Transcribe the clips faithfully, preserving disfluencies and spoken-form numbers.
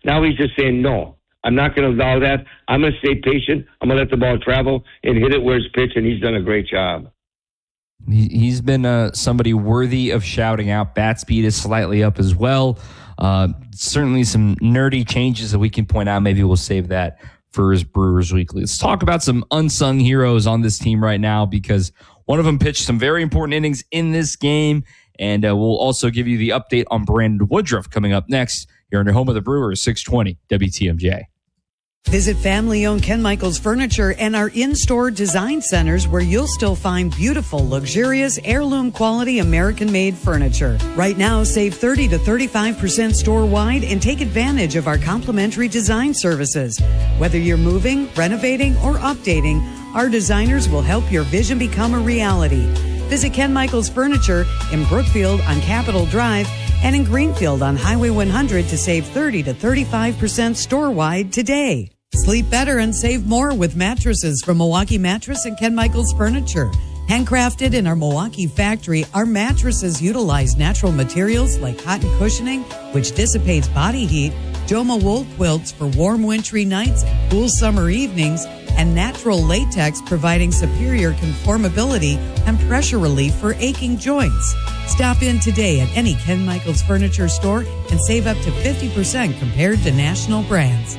Now he's just saying, no, I'm not going to allow that. I'm going to stay patient. I'm going to let the ball travel and hit it where it's pitched, and he's done a great job. He's been uh, somebody worthy of shouting out. Bat speed is slightly up as well. Uh, certainly some nerdy changes that we can point out. Maybe we'll save that for his Brewers Weekly. Let's talk about some unsung heroes on this team right now, because one of them pitched some very important innings in this game, and uh, we'll also give you the update on Brandon Woodruff coming up next here on your home of the Brewers, six twenty W T M J. Visit family-owned Ken Michaels Furniture and our in-store design centers, where you'll still find beautiful, luxurious, heirloom quality American-made furniture. Right now, save thirty to thirty-five percent store-wide and take advantage of our complimentary design services. Whether you're moving, renovating, or updating, our designers will help your vision become a reality. Visit Ken Michaels Furniture in Brookfield on Capitol Drive and in Greenfield on Highway one hundred to save thirty to thirty-five percent store-wide today. Sleep better and save more with mattresses from Milwaukee Mattress and Ken Michaels Furniture. Handcrafted in our Milwaukee factory, our mattresses utilize natural materials like cotton cushioning, which dissipates body heat, Joma wool quilts for warm wintry nights and cool summer evenings, and natural latex providing superior conformability and pressure relief for aching joints. Stop in today at any Ken Michaels Furniture store and save up to fifty percent compared to national brands.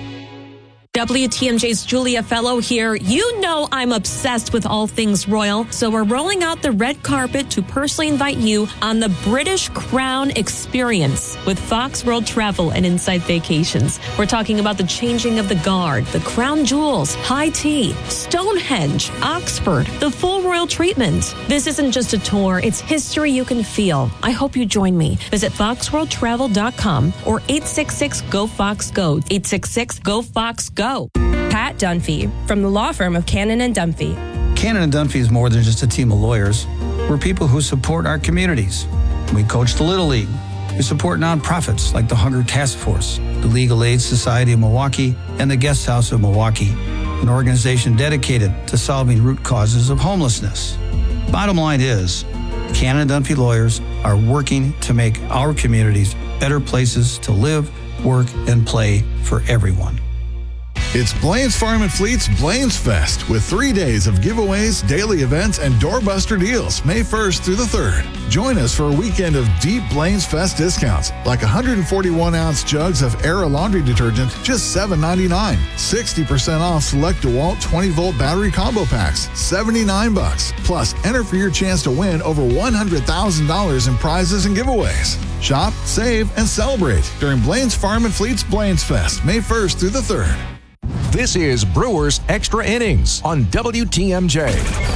W T M J's Julia Fellow here. You know I'm obsessed with all things royal, so we're rolling out the red carpet to personally invite you on the British Crown experience with Fox World Travel and Insight Vacations. We're talking about the changing of the guard, the crown jewels, high tea, Stonehenge, Oxford, the full royal treatment. This isn't just a tour, it's history you can feel. I hope you join me. Visit fox world travel dot com or eight six six, G O, Fox, Go. eight six six, G O, Fox, Go. Pat Dunphy from the law firm of Cannon and Dunphy. Cannon and Dunphy is more than just a team of lawyers. We're people who support our communities. We coach the Little League. We support nonprofits like the Hunger Task Force, the Legal Aid Society of Milwaukee, and the Guest House of Milwaukee, an organization dedicated to solving root causes of homelessness. Bottom line is, Cannon and Dunphy lawyers are working to make our communities better places to live, work, and play for everyone. It's Blaine's Farm and Fleet's Blaine's Fest with three days of giveaways, daily events, and doorbuster deals May first through the third. Join us for a weekend of deep Blaine's Fest discounts, like one hundred forty-one ounce jugs of Era laundry detergent, just seven ninety-nine. sixty percent off select DeWalt twenty volt battery combo packs, seventy-nine bucks. Plus, enter for your chance to win over one hundred thousand dollars in prizes and giveaways. Shop, save, and celebrate during Blaine's Farm and Fleet's Blaine's Fest, May first through the third. This is Brewers Extra Innings on W T M J.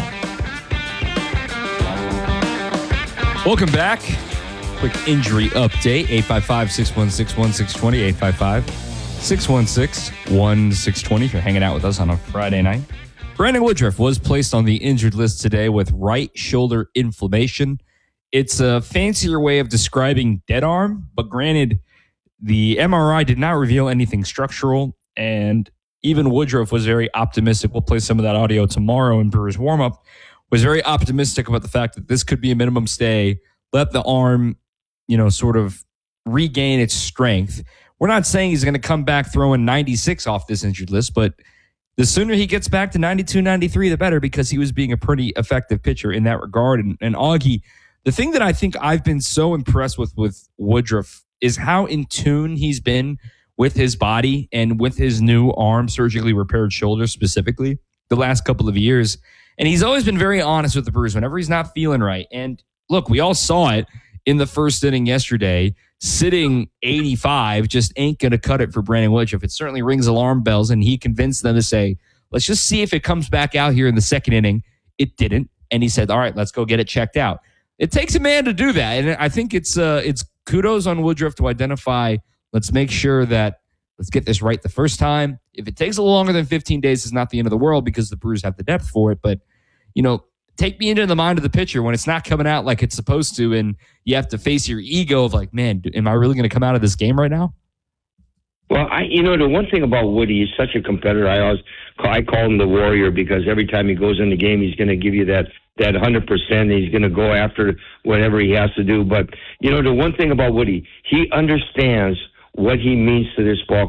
Welcome back. Quick injury update. eight five five, six one six, one six two zero. eight five five, six one six, one six two zero if you're hanging out with us on a Friday night. Brandon Woodruff was placed on the injured list today with right shoulder inflammation. It's a fancier way of describing dead arm, but granted, the M R I did not reveal anything structural, and even Woodruff was very optimistic. We'll play some of that audio tomorrow in Brewers warm-up. Was very optimistic about the fact that this could be a minimum stay, let the arm, you know, sort of regain its strength. We're not saying he's going to come back throwing ninety-six off this injured list, but the sooner he gets back to ninety-two, ninety-three, the better, because he was being a pretty effective pitcher in that regard. And, and Augie, the thing that I think I've been so impressed with with Woodruff is how in tune he's been with his body and with his new arm, surgically repaired shoulder specifically, the last couple of years. And he's always been very honest with the Brewers whenever he's not feeling right. And look, we all saw it in the first inning yesterday. Sitting eighty-five just ain't going to cut it for Brandon Woodruff. It certainly rings alarm bells, and he convinced them to say, let's just see if it comes back out here in the second inning. It didn't. And he said, all right, let's go get it checked out. It takes a man to do that. And I think it's uh, it's kudos on Woodruff to identify, let's make sure that let's get this right the first time. If it takes a little longer than fifteen days, it's not the end of the world because the Brewers have the depth for it. But, you know, take me into the mind of the pitcher when it's not coming out like it's supposed to, and you have to face your ego of like, man, am I really going to come out of this game right now? Well, I, you know, the one thing about Woody, he's such a competitor. I always, call, I call him the warrior because every time he goes in the game, he's going to give you that that one hundred percent. He's going to go after whatever he has to do. But, you know, the one thing about Woody, he understands what he means to this ball